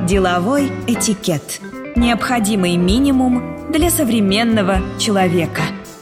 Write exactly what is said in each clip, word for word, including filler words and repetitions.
Деловой этикет. Необходимый минимум для современного человека.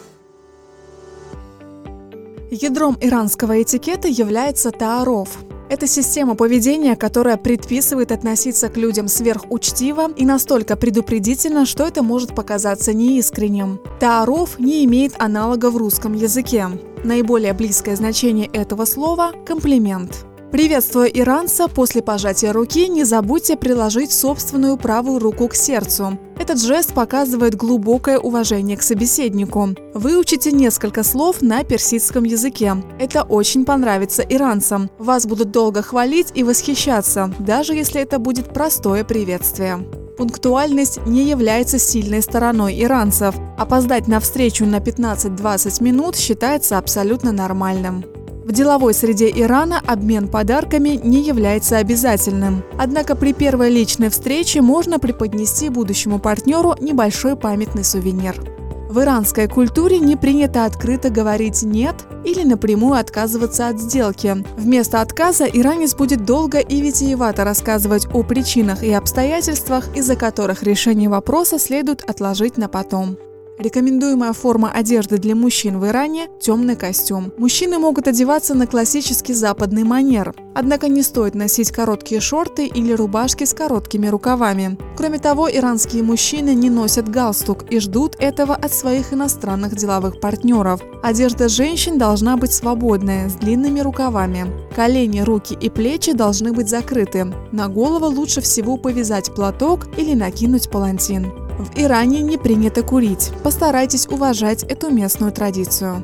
Ядром иранского этикета является тааруф. Это система поведения, которая предписывает относиться к людям сверхучтиво и настолько предупредительно, что это может показаться неискренним. Тааруф не имеет аналога в русском языке. Наиболее близкое значение этого слова – комплимент. Приветствуя иранца, после пожатия руки не забудьте приложить собственную правую руку к сердцу. Этот жест показывает глубокое уважение к собеседнику. Выучите несколько слов на персидском языке. Это очень понравится иранцам. Вас будут долго хвалить и восхищаться, даже если это будет простое приветствие. Пунктуальность не является сильной стороной иранцев. Опоздать на встречу на пятнадцать-двадцать минут считается абсолютно нормальным. В деловой среде Ирана обмен подарками не является обязательным. Однако при первой личной встрече можно преподнести будущему партнеру небольшой памятный сувенир. В иранской культуре не принято открыто говорить «нет» или напрямую отказываться от сделки. Вместо отказа иранец будет долго и витиевато рассказывать о причинах и обстоятельствах, из-за которых решение вопроса следует отложить на потом. Рекомендуемая форма одежды для мужчин в Иране – темный костюм. Мужчины могут одеваться на классический западный манер. Однако не стоит носить короткие шорты или рубашки с короткими рукавами. Кроме того, иранские мужчины не носят галстук и ждут этого от своих иностранных деловых партнеров. Одежда женщин должна быть свободная, с длинными рукавами. Колени, руки и плечи должны быть закрыты. На голову лучше всего повязать платок или накинуть палантин. В Иране не принято курить. Постарайтесь уважать эту местную традицию.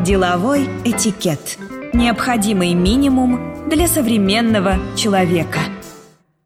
Деловой этикет. Необходимый минимум для современного человека.